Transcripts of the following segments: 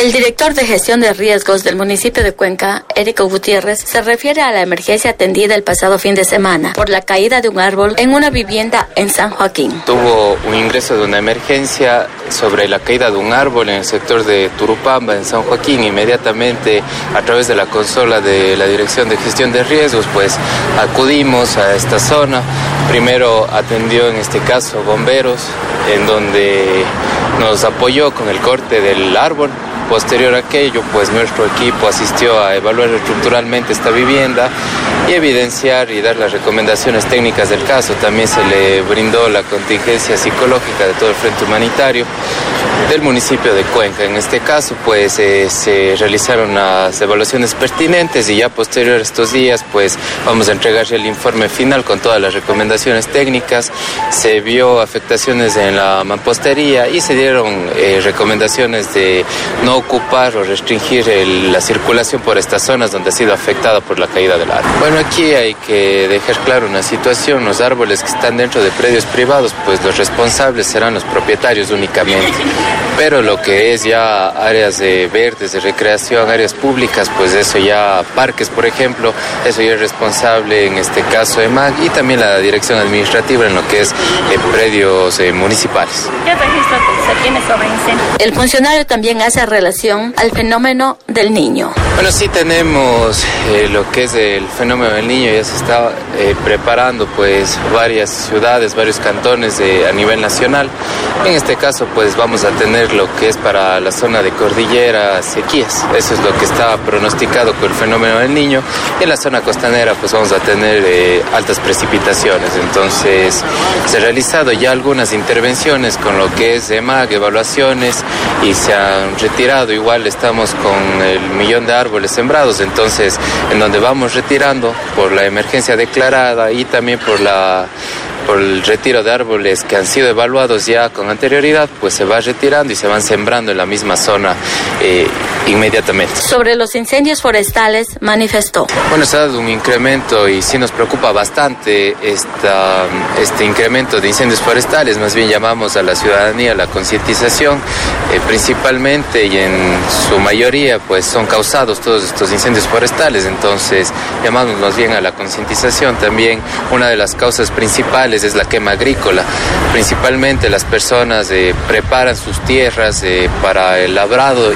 El director de gestión de riesgos del municipio de Cuenca, Érico Gutiérrez, se refiere a la emergencia atendida el pasado fin de semana por la caída de un árbol en una vivienda en San Joaquín. Tuvo un ingreso de una emergencia sobre la caída de un árbol en el sector de Turupamba, en San Joaquín. Inmediatamente, a través de la consola de la Dirección de Gestión de Riesgos, pues acudimos a esta zona. Primero atendió en este caso bomberos, en donde nos apoyó con el corte del árbol. Posterior a aquello, pues nuestro equipo asistió a evaluar estructuralmente esta vivienda y evidenciar y dar las recomendaciones técnicas del caso. También se le brindó la contingencia psicológica de todo el frente humanitario del municipio de Cuenca. En este caso, pues se realizaron las evaluaciones pertinentes y ya posterior a estos días, pues vamos a entregar el informe final con todas las recomendaciones técnicas. Se vio afectaciones en la mampostería y se dieron recomendaciones de no ocupar o restringir la circulación por estas zonas donde ha sido afectada por la caída del árbol. Bueno, aquí hay que dejar claro una situación: los árboles que están dentro de predios privados, pues los responsables serán los propietarios únicamente, pero lo que es ya áreas verdes, de recreación, áreas públicas, pues eso ya, parques por ejemplo, eso ya es responsable en este caso EMAG y también la dirección administrativa en lo que es predios municipales. ¿Qué registro se tiene sobre incendios? El funcionario también hace relación al fenómeno del Niño. Bueno, sí tenemos lo que es el fenómeno del Niño. Ya se está preparando pues varias ciudades, varios cantones a nivel nacional. En este caso pues vamos a tener lo que es para la zona de cordillera sequías. Eso es lo que está pronosticado con el fenómeno del Niño. Y en la zona costanera pues vamos a tener altas precipitaciones. Entonces se han realizado ya algunas intervenciones con lo que es EMAG, evaluaciones, y se han retirado. Igual estamos con el 1.000.000 de árboles sembrados, entonces en donde vamos retirando por la emergencia declarada y también por el retiro de árboles que han sido evaluados ya con anterioridad, pues se va retirando y se van sembrando en la misma zona inmediatamente. Sobre los incendios forestales, manifestó. Bueno, se ha dado un incremento y sí nos preocupa bastante este incremento de incendios forestales. Más bien llamamos a la ciudadanía a la concientización, principalmente y en su mayoría pues son causados todos estos incendios forestales, entonces llamamos más bien a la concientización. También una de las causas principales es la quema agrícola. Principalmente las personas preparan sus tierras para el labrado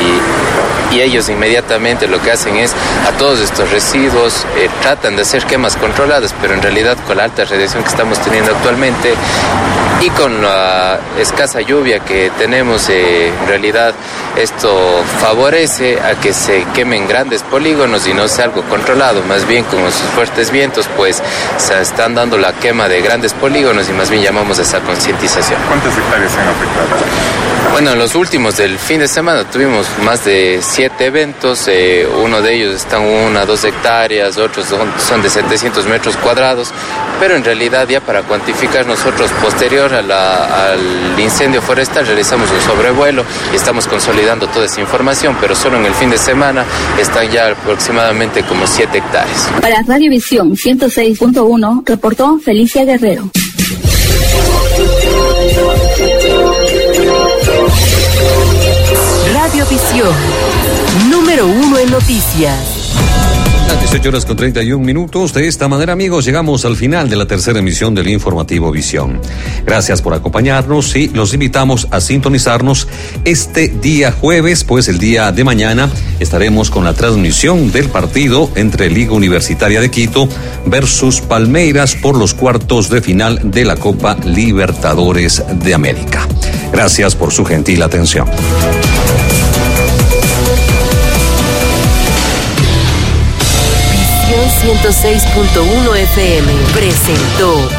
y ellos inmediatamente lo que hacen es a todos estos residuos tratan de hacer quemas controladas, pero en realidad con la alta radiación que estamos teniendo actualmente y con la escasa lluvia que tenemos, en realidad esto favorece a que se quemen grandes polígonos y no sea algo controlado. Más bien con los fuertes vientos pues se están dando la quema de grandes polígonos y más bien llamamos a esa concientización. ¿Cuántas hectáreas se han afectado? Bueno, en los últimos del fin de semana tuvimos más de 7 eventos, uno de ellos están 1 a 2 hectáreas, otros son de 700 metros cuadrados, pero en realidad ya para cuantificar nosotros posterior al incendio forestal realizamos un sobrevuelo y estamos consolidando toda esa información, pero solo en el fin de semana están ya aproximadamente como 7 hectáreas. Para Radiovisión 106.1 reportó Felicia Guerrero. Radiovisión, número 1 en noticias. 18:31. De esta manera, amigos, llegamos al final de la tercera emisión del Informativo Visión. Gracias por acompañarnos y los invitamos a sintonizarnos este día jueves, pues el día de mañana estaremos con la transmisión del partido entre Liga Universitaria de Quito versus Palmeiras por los cuartos de final de la Copa Libertadores de América. Gracias por su gentil atención. 106.1 FM presentó